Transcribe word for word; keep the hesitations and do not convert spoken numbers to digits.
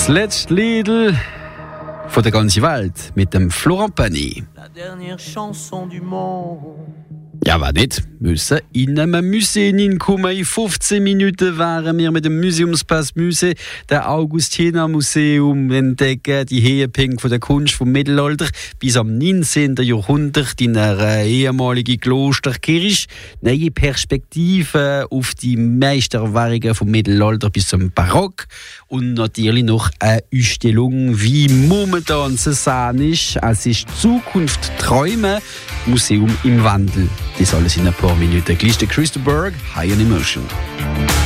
Das letzte Lied von der ganzen Welt mit dem Florent Pagny. La dernière chanson du monde. Ja, war nicht. Müssen in einem Museum hinkommen. In fünfzehn Minuten wären wir mit dem Museumspass Musee, der Augustiner Museum, entdecken die Höhepunkte der Kunst vom Mittelalter bis am neunzehnten. Jahrhundert in einer ehemaligen Klosterkirche. Neue Perspektiven auf die Meisterwerke vom Mittelalter bis zum Barock. Und natürlich noch eine Ausstellung, wie momentan zu sehen ist. Es ist Zukunft Träume, Museum im Wandel. Das alles in ein paar Minuten. Gleich der Christopher Berg, High on Emotion.